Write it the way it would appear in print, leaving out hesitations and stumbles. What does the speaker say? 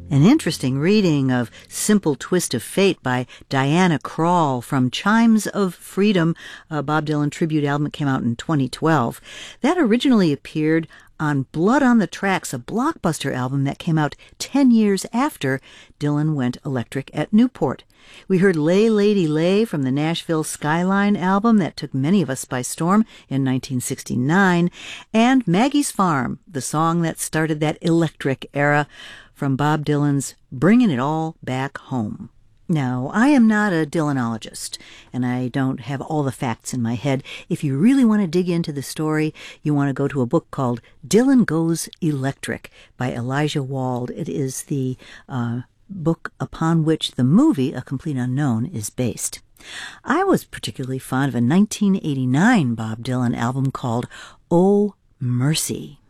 An interesting reading of Simple Twist of Fate by Diana Krall from Chimes of Freedom, a Bob Dylan tribute album that came out in 2012. That originally appeared on Blood on the Tracks, a Blockbuster album that came out 10 years after Dylan went electric at Newport. We heard Lay Lady Lay from the Nashville Skyline album that took many of us by storm in 1969, and Maggie's Farm, the song that started that electric era, from Bob Dylan's Bringin' It All Back Home. Now, I am not a Dylanologist, and I don't have all the facts in my head. If you really want to dig into the story, you want to go to a book called Dylan Goes Electric by Elijah Wald. It is the book upon which the movie, A Complete Unknown, is based. I was particularly fond of a 1989 Bob Dylan album called Oh Mercy.